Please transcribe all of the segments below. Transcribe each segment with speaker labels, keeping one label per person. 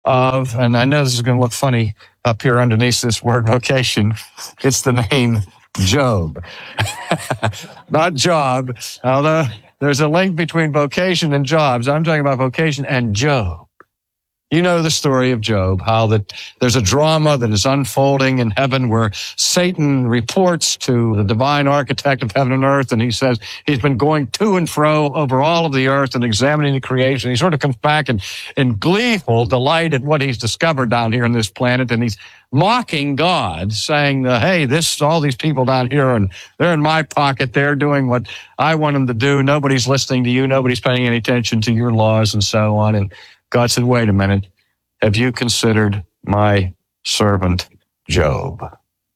Speaker 1: of, and I know this is going to look funny up here underneath this word vocation, it's the name Job. Not job, although there's a link between vocation and jobs. I'm talking about vocation and Job. You know the story of Job, how that there's a drama that is unfolding in heaven where Satan reports to the divine architect of heaven and earth, and he says he's been going to and fro over all of the earth and examining the creation. He sort of comes back in gleeful delight at what he's discovered down here on this planet, and he's mocking God, saying, hey, all these people down here, and they're in my pocket. They're doing what I want them to do. Nobody's listening to you. Nobody's paying any attention to your laws and so on. And God said, wait a minute. Have you considered my servant Job?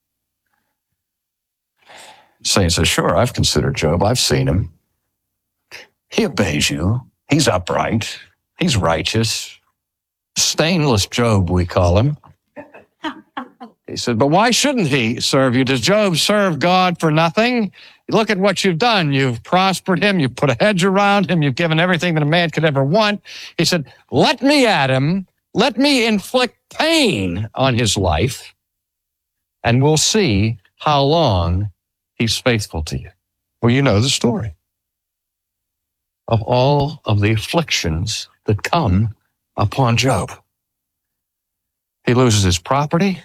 Speaker 1: Satan says, sure, I've considered Job. I've seen him. He obeys you. He's upright. He's righteous. Stainless Job, we call him. He said, but why shouldn't he serve you? Does Job serve God for nothing? Look at what you've done. You've prospered him. You've put a hedge around him. You've given everything that a man could ever want. He said, let me at him. Let me inflict pain on his life, and we'll see how long he's faithful to you. Well, you know the story of all of the afflictions that come upon Job. He loses his property.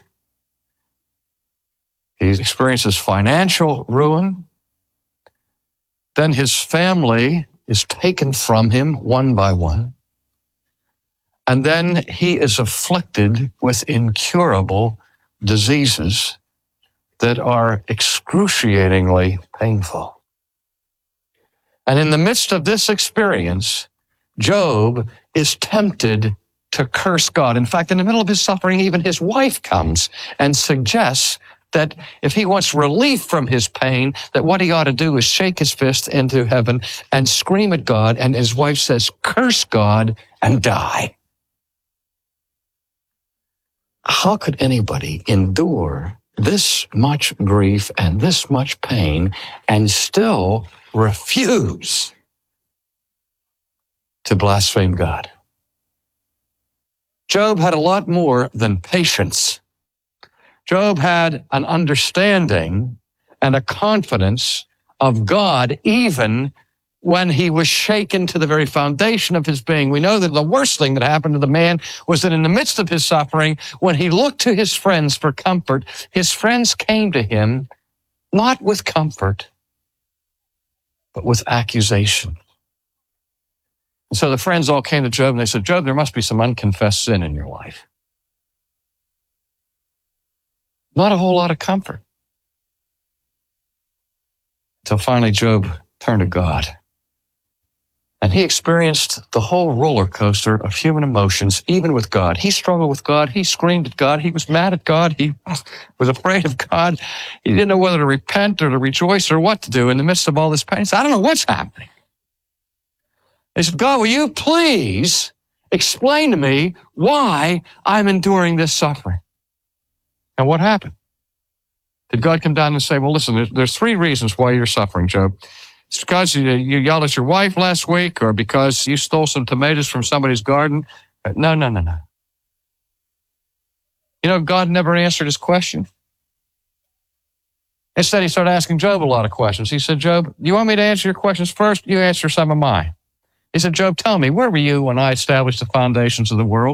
Speaker 1: He experiences financial ruin. Then his family is taken from him one by one. And then he is afflicted with incurable diseases that are excruciatingly painful. And in the midst of this experience, Job is tempted to curse God. In fact, in the middle of his suffering, even his wife comes and suggests that if he wants relief from his pain, that what he ought to do is shake his fist into heaven and scream at God. And his wife says, curse God and die. How could anybody endure this much grief and this much pain and still refuse to blaspheme God? Job had a lot more than patience. Job had an understanding and a confidence of God even when he was shaken to the very foundation of his being. We know that the worst thing that happened to the man was that in the midst of his suffering, when he looked to his friends for comfort, his friends came to him not with comfort, but with accusation. And so the friends all came to Job and they said, Job, there must be some unconfessed sin in your life. Not a whole lot of comfort. Until finally Job turned to God. And he experienced the whole roller coaster of human emotions, even with God. He struggled with God. He screamed at God. He was mad at God. He was afraid of God. He didn't know whether to repent or to rejoice or what to do in the midst of all this pain. He said, I don't know what's happening. He said, God, will you please explain to me why I'm enduring this suffering? And what happened? Did God come down and say, well, listen, there's three reasons why you're suffering, Job. It's because you yelled at your wife last week, or because you stole some tomatoes from somebody's garden. No. You know, God never answered his question. Instead, he started asking Job a lot of questions. He said, Job, you want me to answer your questions first? You answer some of mine. He said, Job, tell me, where were you when I established the foundations of the world?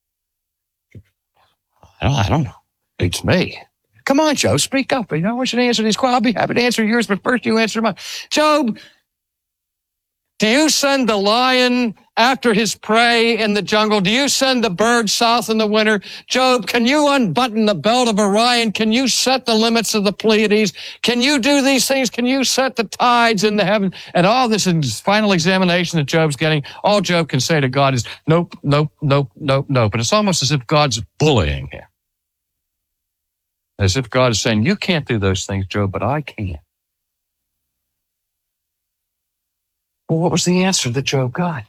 Speaker 1: I don't know. It's me. Come on, Job, speak up. You know, I want you to answer these questions. I'll be happy to answer yours, but first you answer mine. Job, do you send the lion after his prey in the jungle? Do you send the bird south in the winter? Job, can you unbutton the belt of Orion? Can you set the limits of the Pleiades? Can you do these things? Can you set the tides in the heaven? And all this is final examination that Job's getting. All Job can say to God is, nope. And it's almost as if God's bullying him. As if God is saying, you can't do those things, Job, but I can. Well, what was the answer that Job got?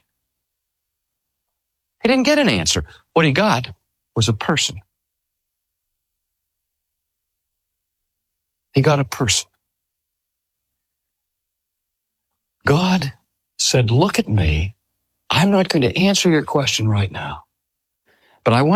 Speaker 1: He didn't get an answer. What he got was a person. He got a person. God said, look at me. I'm not going to answer your question right now. But I want